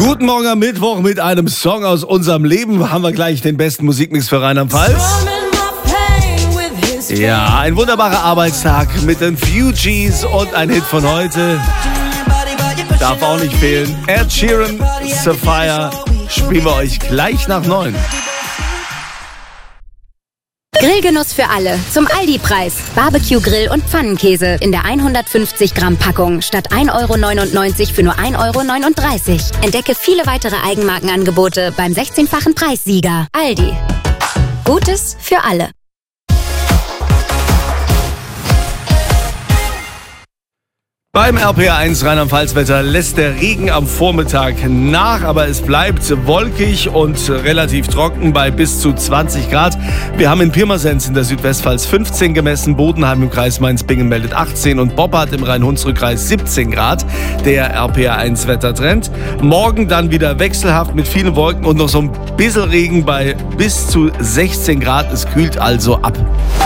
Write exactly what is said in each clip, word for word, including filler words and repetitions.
Guten Morgen am Mittwoch mit einem Song aus unserem Leben. Haben wir gleich den besten Musikmix für Rheinland-Pfalz. Ja, ein wunderbarer Arbeitstag mit den Fugees und ein Hit von heute. Darf auch nicht fehlen. Ed Sheeran, Sapphire, spielen wir euch gleich nach neun. Grillgenuss für alle. Zum Aldi-Preis. Barbecue-Grill und Pfannenkäse in der hundertfünfzig Gramm Packung statt ein Euro neunundneunzig für nur ein Euro neununddreißig. Entdecke viele weitere Eigenmarkenangebote beim sechzehnfachen Preissieger. Aldi. Gutes für alle. Beim R P R eins Rheinland-Pfalz-Wetter lässt der Regen am Vormittag nach, aber es bleibt wolkig und relativ trocken bei bis zu zwanzig Grad. Wir haben in Pirmasens in der Südwestpfalz fünfzehn gemessen, Bodenheim im Kreis Mainz-Bingen meldet achtzehn und Boppard im Rhein-Hunsrück-Kreis siebzehn Grad. Der R P R eins Wettertrend. Morgen dann wieder wechselhaft mit vielen Wolken und noch so ein bisschen Regen bei bis zu sechzehn Grad. Es kühlt also ab.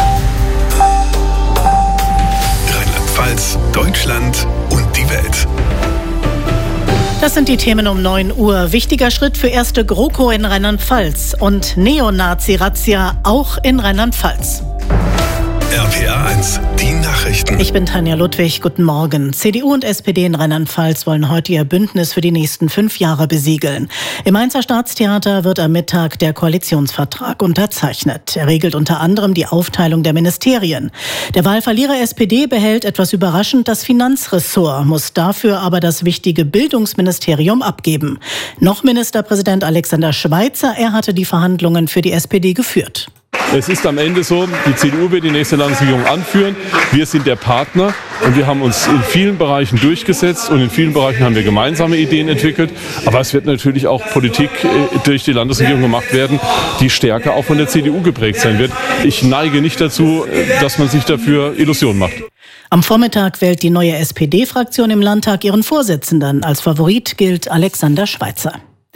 Deutschland und die Welt. Das sind die Themen um neun Uhr. Wichtiger Schritt für erste GroKo in Rheinland-Pfalz und Neonazi-Razzia auch in Rheinland-Pfalz. R P R eins, die Nachrichten. Ich bin Tanja Ludwig, guten Morgen. C D U und S P D in Rheinland-Pfalz wollen heute ihr Bündnis für die nächsten fünf Jahre besiegeln. Im Mainzer Staatstheater wird am Mittag der Koalitionsvertrag unterzeichnet. Er regelt unter anderem die Aufteilung der Ministerien. Der Wahlverlierer S P D behält etwas überraschend das Finanzressort, muss dafür aber das wichtige Bildungsministerium abgeben. Noch Ministerpräsident Alexander Schweitzer, er hatte die Verhandlungen für die S P D geführt. Es ist am Ende so, die C D U wird die nächste Landesregierung anführen. Wir sind der Partner und wir haben uns in vielen Bereichen durchgesetzt und in vielen Bereichen haben wir gemeinsame Ideen entwickelt. Aber es wird natürlich auch Politik durch die Landesregierung gemacht werden, die stärker auch von der C D U geprägt sein wird. Ich neige nicht dazu, dass man sich dafür Illusionen macht. Am Vormittag wählt die neue S P D-Fraktion im Landtag ihren Vorsitzenden. Als Favorit gilt Alexander Schweitzer.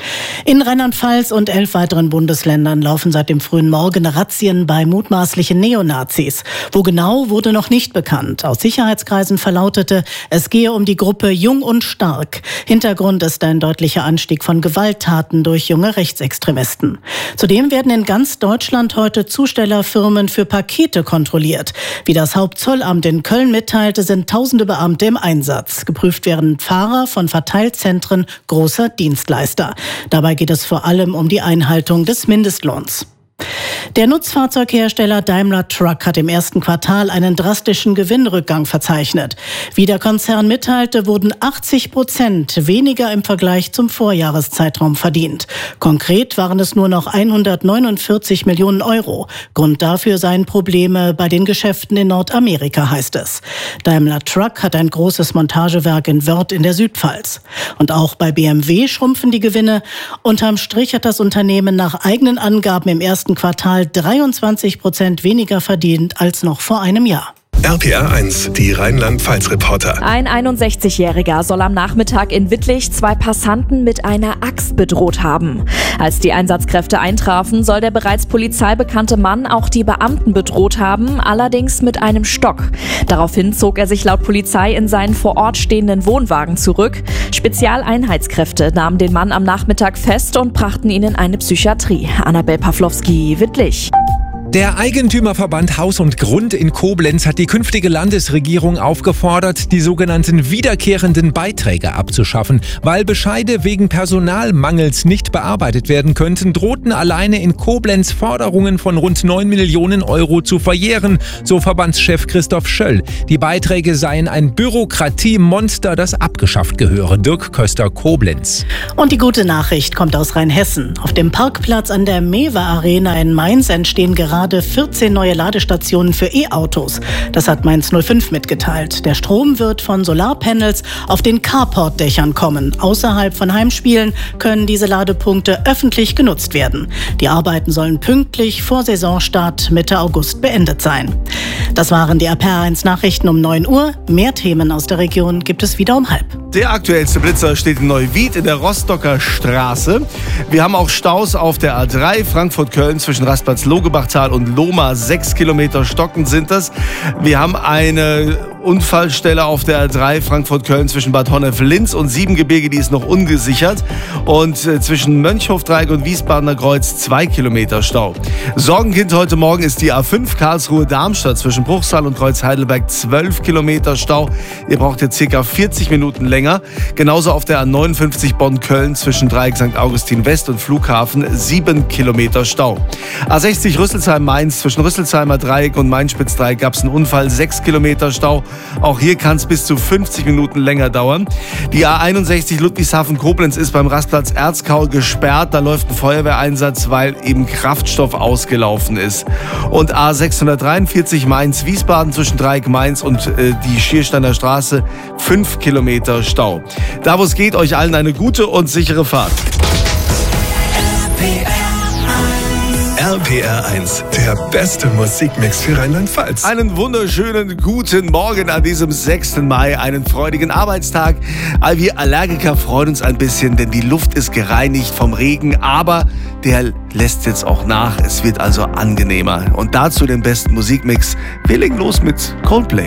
In Rheinland-Pfalz und elf weiteren Bundesländern laufen seit dem frühen Morgen Razzien bei mutmaßlichen Neonazis. Wo genau, wurde noch nicht bekannt. Aus Sicherheitskreisen verlautete, es gehe um die Gruppe Jung und Stark. Hintergrund ist ein deutlicher Anstieg von Gewalttaten durch junge Rechtsextremisten. Zudem werden in ganz Deutschland heute Zustellerfirmen für Pakete kontrolliert. Wie das Hauptzollamt in Köln mitteilte, sind tausende Beamte im Einsatz. Geprüft werden Fahrer von Verteilzentren großer Dienstleister. Dabei geht es vor allem um die Einhaltung des Mindestlohns. Der Nutzfahrzeughersteller Daimler Truck hat im ersten Quartal einen drastischen Gewinnrückgang verzeichnet. Wie der Konzern mitteilte, wurden achtzig Prozent weniger im Vergleich zum Vorjahreszeitraum verdient. Konkret waren es nur noch hundertneunundvierzig Millionen Euro. Grund dafür seien Probleme bei den Geschäften in Nordamerika, heißt es. Daimler Truck hat ein großes Montagewerk in Wörth in der Südpfalz. Und auch bei B M W schrumpfen die Gewinne. Unterm Strich hat das Unternehmen nach eigenen Angaben im ersten Quartal dreiundzwanzig Prozent weniger verdient als noch vor einem Jahr. R P R eins, die Rheinland-Pfalz-Reporter. Ein einundsechzigjähriger soll am Nachmittag in Wittlich zwei Passanten mit einer Axt bedroht haben. Als die Einsatzkräfte eintrafen, soll der bereits polizeibekannte Mann auch die Beamten bedroht haben, allerdings mit einem Stock. Daraufhin zog er sich laut Polizei in seinen vor Ort stehenden Wohnwagen zurück. Spezialeinheitskräfte nahmen den Mann am Nachmittag fest und brachten ihn in eine Psychiatrie. Annabel Pawlowski, Wittlich. Der Eigentümerverband Haus und Grund in Koblenz hat die künftige Landesregierung aufgefordert, die sogenannten wiederkehrenden Beiträge abzuschaffen. Weil Bescheide wegen Personalmangels nicht bearbeitet werden könnten, drohten alleine in Koblenz Forderungen von rund neun Millionen Euro zu verjähren, so Verbandschef Christoph Schöll. Die Beiträge seien ein Bürokratiemonster, das abgeschafft gehöre. Dirk Köster, Koblenz. Und die gute Nachricht kommt aus Rheinhessen. Auf dem Parkplatz an der Mewe Arena in Mainz entstehen gerade vierzehn neue Ladestationen für E-Autos. Das hat Mainz null fünf mitgeteilt. Der Strom wird von Solarpanels auf den Carport-Dächern kommen. Außerhalb von Heimspielen können diese Ladepunkte öffentlich genutzt werden. Die Arbeiten sollen pünktlich vor Saisonstart Mitte August beendet sein. Das waren die R P R eins Nachrichten um neun Uhr. Mehr Themen aus der Region gibt es wieder um halb. Der aktuellste Blitzer steht in Neuwied in der Rostocker Straße. Wir haben auch Staus auf der A drei Frankfurt-Köln zwischen Rastplatz Logebachtal und Lohmar. Sechs Kilometer stockend sind das. Wir haben eine Unfallstelle auf der A drei Frankfurt-Köln zwischen Bad Honnef-Linz und Siebengebirge, die ist noch ungesichert. Und äh, zwischen Mönchhofdreieck und Wiesbadener Kreuz zwei Kilometer Stau. Sorgenkind heute Morgen ist die A fünf Karlsruhe-Darmstadt zwischen Bruchsal und Kreuz Heidelberg zwölf Kilometer Stau. Ihr braucht jetzt ca. vierzig Minuten länger. Genauso auf der A neunundfünfzig Bonn-Köln zwischen Dreieck Sankt Augustin West und Flughafen sieben Kilometer Stau. A sechzig Rüsselsheim-Mainz zwischen Rüsselsheimer Dreieck und Mainspitz-Dreieck gab es einen Unfall, sechs Kilometer Stau. Auch hier kann es bis zu fünfzig Minuten länger dauern. Die A einundsechzig Ludwigshafen-Koblenz ist beim Rastplatz Erzkau gesperrt. Da läuft ein Feuerwehreinsatz, weil eben Kraftstoff ausgelaufen ist. Und A sechshundertdreiundvierzig Mainz-Wiesbaden zwischen Dreieck Mainz und äh, die Schiersteiner Straße fünf Kilometer Stau. Da wo es geht, euch allen eine gute und sichere Fahrt. R P R eins, der beste Musikmix für Rheinland-Pfalz. Einen wunderschönen guten Morgen an diesem sechsten Mai, einen freudigen Arbeitstag. All wir Allergiker freuen uns ein bisschen, denn die Luft ist gereinigt vom Regen, aber der lässt jetzt auch nach. Es wird also angenehmer. Und dazu den besten Musikmix. Wir legen los mit Coldplay.